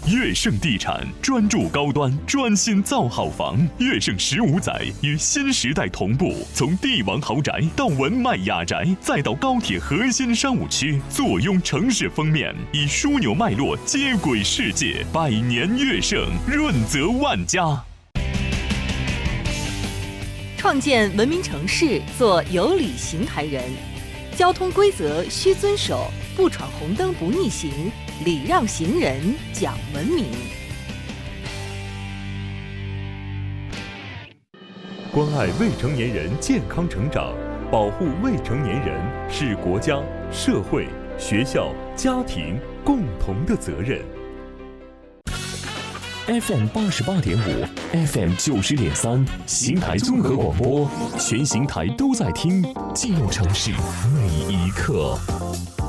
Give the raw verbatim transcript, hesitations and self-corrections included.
悦盛地产专注高端，专心造好房。悦盛十五载与新时代同步，从帝王豪宅到文迈雅宅，再到高铁核心商务区，坐拥城市封面，以枢纽脉络接轨世界。百年悦盛，润泽万家。 创建文明城市，做有礼行台人。交通规则需遵守，不闯红灯不逆行，礼让行人讲文明。 关爱未成年人健康成长，保护未成年人是国家、社会、学校、家庭共同的责任。F M 八十八点五 ，F M 九十点三，邢台综合广播，全邢台都在听，记录城市每一刻。